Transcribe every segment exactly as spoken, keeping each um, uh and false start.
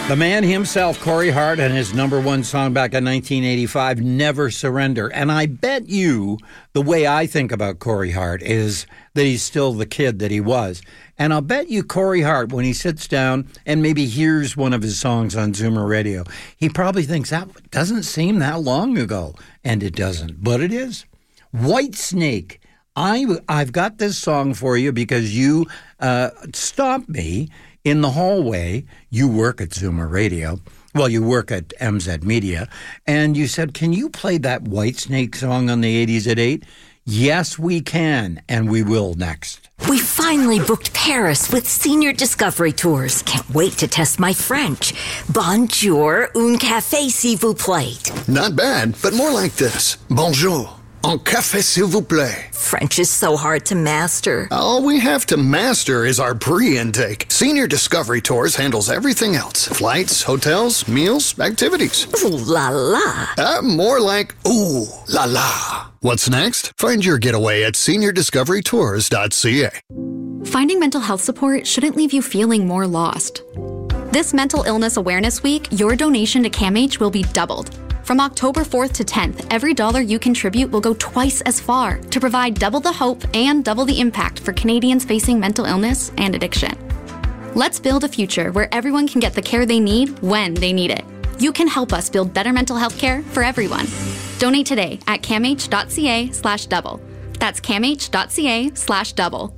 The man himself, Corey Hart, and his number one song back in nineteen eighty-five, Never Surrender. And I bet you the way I think about Corey Hart is that he's still the kid that he was. And I'll bet you Corey Hart, when he sits down and maybe hears one of his songs on Zoomer Radio, he probably thinks that doesn't seem that long ago. And it doesn't, but it is. Whitesnake. I, I've got this song for you because you uh, stopped me in the hallway. You work at Zoomer Radio. Well, you work at M Z Media. And you said, can you play that Whitesnake song on the eighties at eight? Yes, we can, and we will next. We finally booked Paris with Senior Discovery Tours. Can't wait to test my French. Bonjour, un café s'il vous plaît. Not bad, but more like this. Bonjour, un café s'il vous plaît. French is so hard to master. All we have to master is our pre-intake. Senior Discovery Tours handles everything else. Flights, hotels, meals, activities. Ooh la la. Uh, more like ooh la la. What's next? Find your getaway at senior discovery tours dot c a. Finding mental health support shouldn't leave you feeling more lost. This Mental Illness Awareness Week, your donation to CAMH will be doubled. From October fourth to tenth, every dollar you contribute will go twice as far to provide double the hope and double the impact for Canadians facing mental illness and addiction. Let's build a future where everyone can get the care they need when they need it. You can help us build better mental health care for everyone. Donate today at camh.ca slash double. That's camh.ca slash double.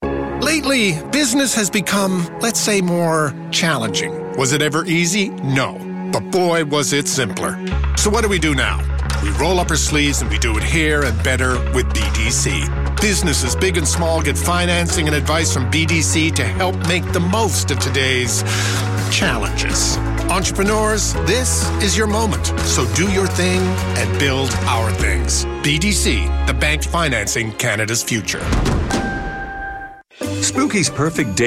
Lately, business has become, let's say, more challenging. Was it ever easy? No. But boy, was it simpler. So what do we do now? We roll up our sleeves and we do it here and better with B D C. Businesses big and small get financing and advice from B D C to help make the most of today's challenges. Entrepreneurs, this is your moment. So do your thing and build our things. B D C, the bank financing Canada's future. Spooky's perfect day.